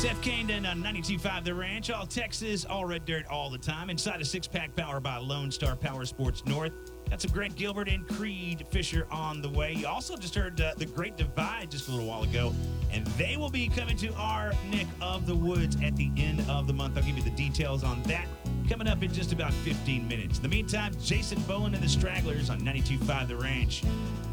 Seth Kandon on 92.5 The Ranch, all Texas, all red dirt all the time. Inside a six-pack powered by Lone Star Power Sports North. Got some Grant Gilbert and Creed Fisher on the way. You also just heard The Great Divide just a little while ago, and they will be coming to our neck of the woods at the end of the month. I'll give you the details on that coming up in just about 15 minutes. In the meantime, Jason Bowen and the Stragglers on 92.5 The Ranch.